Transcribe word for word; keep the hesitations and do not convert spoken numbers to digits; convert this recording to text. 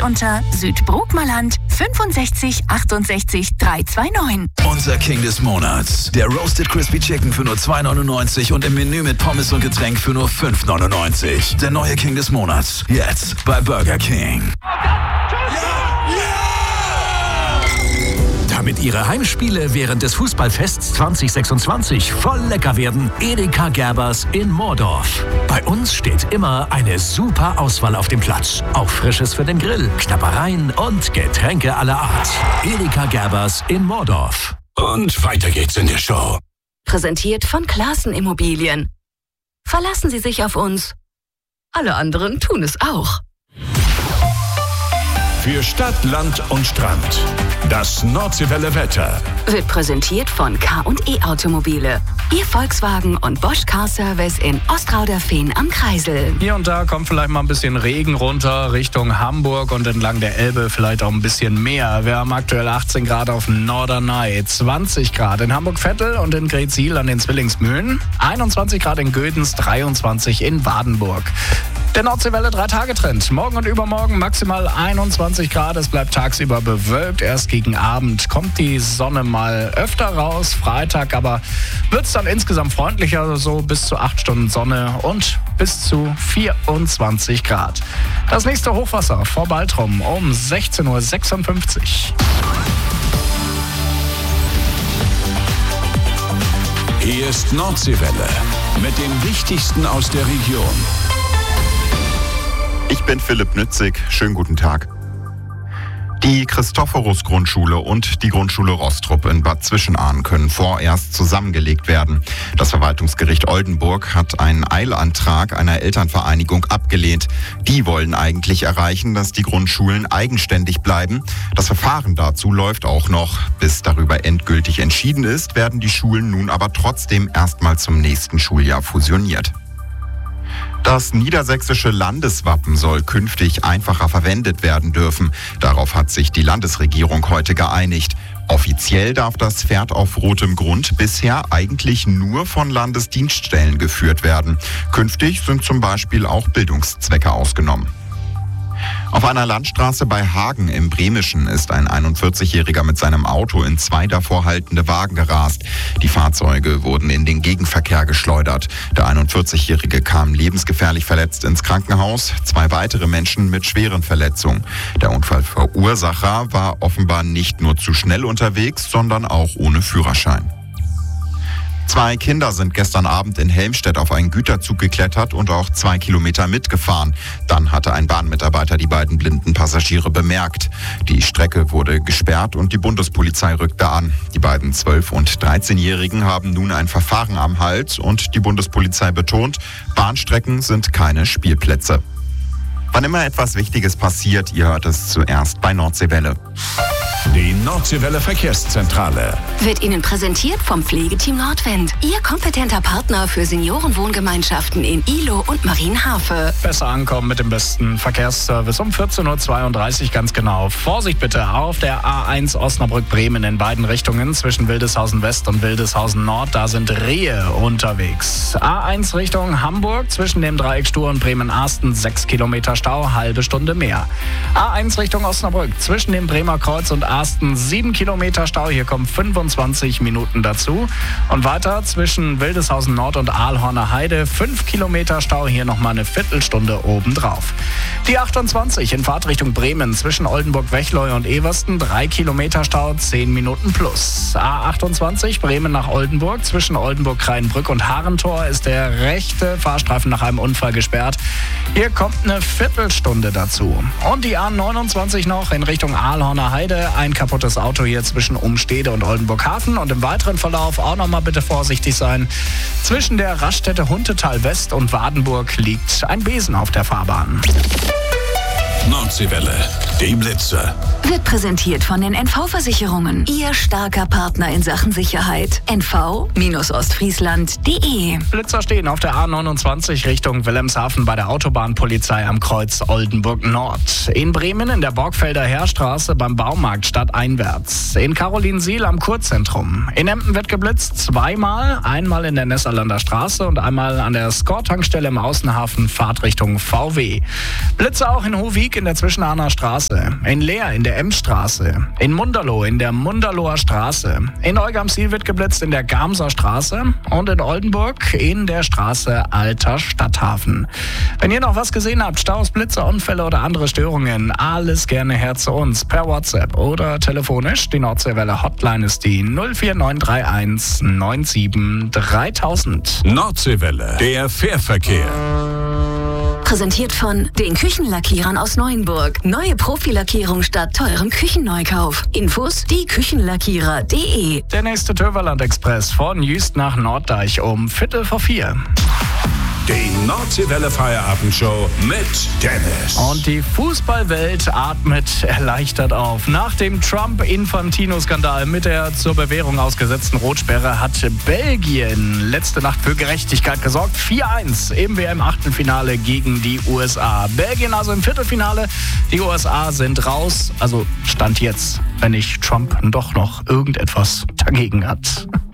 telefonisch unter Südbrookmerland fünfundsechzig achtundsechzig dreihundertneunundzwanzig. Unser King des Monats. Der Roasted Crispy Chicken für nur zwei neunundneunzig und im Menü mit Pommes und Getränk für nur fünf neunundneunzig. Der neue King des Monats. Jetzt bei Burger King. Damit Ihre Heimspiele während des Fußballfests zwanzig sechsundzwanzig voll lecker werden, Edeka Gerbers in Moordorf. Bei uns steht immer eine super Auswahl auf dem Platz. Auch Frisches für den Grill, Knabbereien und Getränke aller Art. Edeka Gerbers in Moordorf. Und weiter geht's in der Show. Präsentiert von Klaassen Immobilien. Verlassen Sie sich auf uns. Alle anderen tun es auch. Für Stadt, Land und Strand. Das Nordseewelle Wetter Wird präsentiert von K und E Automobile. Ihr Volkswagen und Bosch Car Service in Ostrauderfehn am Kreisel. Hier und da kommt vielleicht mal ein bisschen Regen runter Richtung Hamburg und entlang der Elbe vielleicht auch ein bisschen mehr. Wir haben aktuell achtzehn Grad auf dem Norderney, zwanzig Grad in Hamburg-Vettel und in Greetsiel an den Zwillingsmühlen, einundzwanzig Grad in Gödens, dreiundzwanzig in Wadenburg. Der Nordseewelle drei-Tage-Trend. Morgen und übermorgen maximal einundzwanzig Grad. Es bleibt tagsüber bewölkt. Erst gegen Abend kommt die Sonne mal öfter raus. Freitag aber wird es dann insgesamt freundlicher, so bis zu acht Stunden Sonne und bis zu vierundzwanzig Grad. Das nächste Hochwasser vor Baltrum um sechzehn Uhr sechsundfünfzig. Hier ist Nordseewelle mit dem Wichtigsten aus der Region. Ich bin Philipp Nützig. Schönen guten Tag. Die Christophorus-Grundschule und die Grundschule Rostrup in Bad Zwischenahn können vorerst zusammengelegt werden. Das Verwaltungsgericht Oldenburg hat einen Eilantrag einer Elternvereinigung abgelehnt. Die wollen eigentlich erreichen, dass die Grundschulen eigenständig bleiben. Das Verfahren dazu läuft auch noch. Bis darüber endgültig entschieden ist, werden die Schulen nun aber trotzdem erstmal zum nächsten Schuljahr fusioniert. Das niedersächsische Landeswappen soll künftig einfacher verwendet werden dürfen. Darauf hat sich die Landesregierung heute geeinigt. Offiziell darf das Pferd auf rotem Grund bisher eigentlich nur von Landesdienststellen geführt werden. Künftig sind zum Beispiel auch Bildungszwecke ausgenommen. Auf einer Landstraße bei Hagen im Bremischen ist ein einundvierzigjähriger mit seinem Auto in zwei davor haltende Wagen gerast. Die Fahrzeuge wurden in den Gegenverkehr geschleudert. Der einundvierzigjährige kam lebensgefährlich verletzt ins Krankenhaus, zwei weitere Menschen mit schweren Verletzungen. Der Unfallverursacher war offenbar nicht nur zu schnell unterwegs, sondern auch ohne Führerschein. Zwei Kinder sind gestern Abend in Helmstedt auf einen Güterzug geklettert und auch zwei Kilometer mitgefahren. Dann hatte ein Bahnmitarbeiter die beiden blinden Passagiere bemerkt. Die Strecke wurde gesperrt und die Bundespolizei rückte an. Die beiden zwölf- und dreizehnjährigen haben nun ein Verfahren am Hals und die Bundespolizei betont, Bahnstrecken sind keine Spielplätze. Wann immer etwas Wichtiges passiert, ihr hört es zuerst bei Nordseewelle. Die Nordseewelle Verkehrszentrale Wird Ihnen präsentiert vom Pflegeteam Nordwind. Ihr kompetenter Partner für Seniorenwohngemeinschaften in Ihlow und Marienhafe. Besser ankommen mit dem besten Verkehrsservice um vierzehn Uhr zweiunddreißig ganz genau. Vorsicht bitte auf der A eins Osnabrück-Bremen in beiden Richtungen zwischen Wildeshausen West und Wildeshausen Nord. Da sind Rehe unterwegs. A eins Richtung Hamburg zwischen dem Dreieck Stur und Bremen-Arsten sechs Kilometer Stau, halbe Stunde mehr. A eins Richtung Osnabrück zwischen dem Bremer Kreuz und Arsten sieben Kilometer Stau. Hier kommen fünfundzwanzig Minuten dazu. Und weiter zwischen Wildeshausen Nord und Aalhorner Heide fünf Kilometer Stau. Hier nochmal eine Viertelstunde obendrauf. Die achtundzwanzig in Fahrtrichtung Bremen zwischen Oldenburg-Wechleu und Eversten drei Kilometer Stau, zehn Minuten plus. A achtundzwanzig Bremen nach Oldenburg zwischen Oldenburg-Kreienbrück und Harentor ist der rechte Fahrstreifen nach einem Unfall gesperrt. Hier kommt eine Viertelstunde dazu. Und die A neunundzwanzig noch in Richtung Aalhorner Heide. Ein kaputtes Auto hier zwischen Umstede und Oldenburg-Hafen. Und im weiteren Verlauf auch nochmal bitte vorsichtig sein. Zwischen der Raststätte Huntetal West und Wadenburg liegt ein Besen auf der Fahrbahn. Nordseewelle, die Blitze. Wird präsentiert von den N V-Versicherungen. Ihr starker Partner in Sachen Sicherheit. N V Ostfriesland Punkt de. Blitzer stehen auf der A neunundzwanzig Richtung Wilhelmshaven bei der Autobahnpolizei am Kreuz Oldenburg Nord. In Bremen in der Borgfelder Heerstraße beim Baumarkt stadteinwärts. In Karolinsiel am Kurzentrum. In Emden wird geblitzt zweimal. Einmal in der Nesserlander Straße und einmal an der Skor-Tankstelle im Außenhafen Fahrtrichtung V W. Blitze auch in Hovig Wiek in der Zwischenahner Straße, in Leer in der Emsstraße, in Munderloh in der Munderloher Straße, in Eugamsiel wird geblitzt in der Gamser Straße und in Oldenburg in der Straße Alter Stadthafen. Wenn ihr noch was gesehen habt, Staus, Blitze, Unfälle oder andere Störungen, alles gerne her zu uns per WhatsApp oder telefonisch. Die Nordseewelle Hotline ist die null vier neun drei eins neun sieben dreitausend. Nordseewelle, der Fährverkehr. Präsentiert von den Küchenlackierern aus Neuenburg. Neue Profilackierung statt teurem Küchenneukauf. Infos die küchenlackierer punkt de. Der nächste Töverland-Express von Jüst nach Norddeich um Viertel vor vier. Die Nordseewelle Feierabendshow mit Dennis. Und die Fußballwelt atmet erleichtert auf. Nach dem Trump-Infantino-Skandal mit der zur Bewährung ausgesetzten Rotsperre hat Belgien letzte Nacht für Gerechtigkeit gesorgt. vier eins im W M-Achtelfinale gegen die U S A. Belgien also im Viertelfinale. Die U S A sind raus. Also Stand jetzt, wenn nicht Trump doch noch irgendetwas dagegen hat.